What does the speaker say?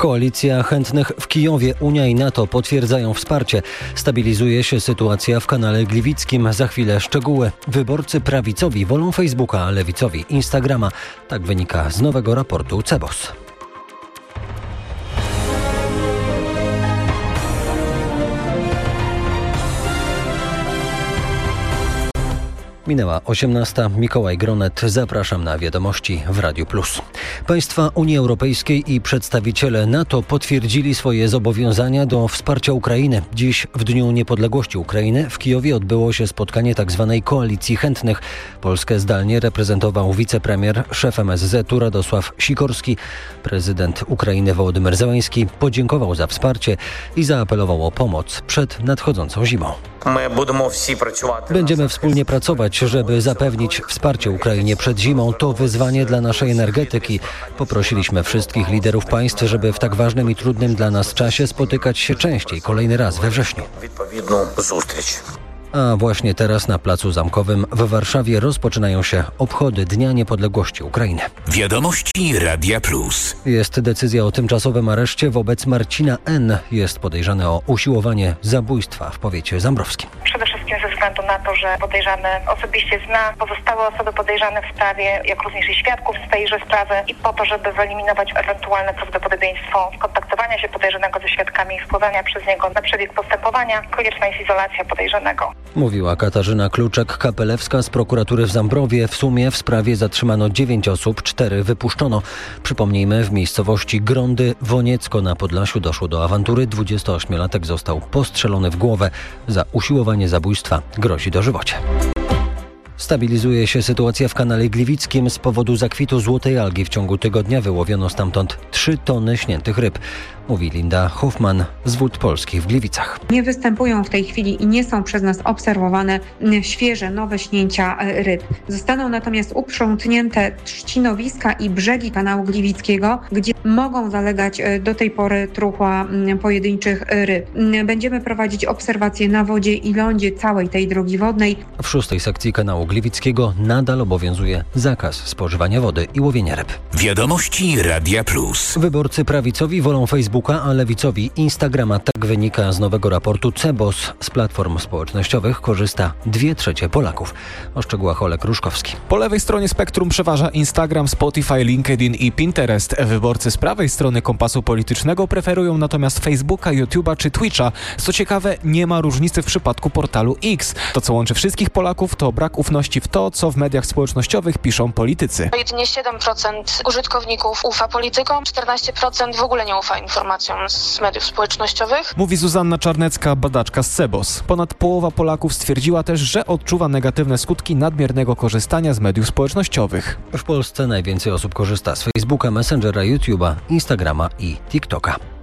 Koalicja chętnych w Kijowie, Unia i NATO potwierdzają wsparcie. Stabilizuje się sytuacja w kanale Gliwickim. Za chwilę szczegóły. Wyborcy prawicowi wolą Facebooka, a lewicowi Instagrama. Tak wynika z nowego raportu CEBOS. Minęła 18. Mikołaj Gronet. Zapraszam na wiadomości w Radiu Plus. Państwa Unii Europejskiej i przedstawiciele NATO potwierdzili swoje zobowiązania do wsparcia Ukrainy. Dziś, w Dniu Niepodległości Ukrainy, w Kijowie odbyło się spotkanie tzw. Koalicji Chętnych. Polskę zdalnie reprezentował wicepremier, szef MSZ-u Radosław Sikorski. Prezydent Ukrainy Wołodymyr Zełenski podziękował za wsparcie i zaapelował o pomoc przed nadchodzącą zimą. Będziemy wspólnie pracować, żeby zapewnić wsparcie Ukrainie przed zimą. To wyzwanie dla naszej energetyki. Poprosiliśmy wszystkich liderów państw, żeby w tak ważnym i trudnym dla nas czasie spotykać się częściej, kolejny raz we wrześniu. A właśnie teraz na Placu Zamkowym w Warszawie rozpoczynają się obchody Dnia Niepodległości Ukrainy. Wiadomości Radia Plus. Jest decyzja o tymczasowym areszcie wobec Marcina N. Jest podejrzany o usiłowanie zabójstwa w powiecie zambrowskim. Przede wszystkim ze względu na to, że podejrzany osobiście zna pozostałe osoby podejrzane w sprawie, jak również i świadków z tejże sprawy i po to, żeby wyeliminować ewentualne prawdopodobieństwo kontaktowania się podejrzanego ze świadkami i wpływania przez niego na przebieg postępowania, konieczna jest izolacja podejrzanego. Mówiła Katarzyna Kluczek-Kapelewska z prokuratury w Zambrowie. W sumie w sprawie zatrzymano 9 osób, 4 wypuszczono. Przypomnijmy, w miejscowości Grądy Woniecko na Podlasiu doszło do awantury. 28-latek został postrzelony w głowę. Za usiłowanie zabójstwa grozi dożywocie. Stabilizuje się sytuacja w kanale Gliwickim. Z powodu zakwitu złotej algi w ciągu tygodnia wyłowiono stamtąd 3 tony śniętych ryb. Mówi Linda Hoffman z Wód Polskich w Gliwicach. Nie występują w tej chwili i nie są przez nas obserwowane świeże, nowe śnięcia ryb. Zostaną natomiast uprzątnięte trzcinowiska i brzegi kanału Gliwickiego, gdzie mogą zalegać do tej pory truchła pojedynczych ryb. Będziemy prowadzić obserwacje na wodzie i lądzie całej tej drogi wodnej. W 6. sekcji kanału Gliwickiego nadal obowiązuje zakaz spożywania wody i łowienia ryb. Wiadomości Radia Plus. Wyborcy prawicowi wolą Facebooka, a lewicowi Instagrama. Tak wynika z nowego raportu CEBOS. Z platform społecznościowych korzysta 2/3 Polaków. O szczegółach Olek Ruszkowski. Po lewej stronie spektrum przeważa Instagram, Spotify, LinkedIn i Pinterest. Wyborcy z prawej strony kompasu politycznego preferują natomiast Facebooka, YouTube'a czy Twitcha. Co ciekawe, nie ma różnicy w przypadku portalu X. To, co łączy wszystkich Polaków, to brak ufności w to, co w mediach społecznościowych piszą politycy. Jedynie 7% użytkowników ufa politykom, 14% w ogóle nie ufa informacjom z mediów społecznościowych. Mówi Zuzanna Czarnecka, badaczka z CEBOS. Ponad połowa Polaków stwierdziła też, że odczuwa negatywne skutki nadmiernego korzystania z mediów społecznościowych. W Polsce najwięcej osób korzysta z Facebooka, Messengera, YouTube'a, Instagrama i TikToka.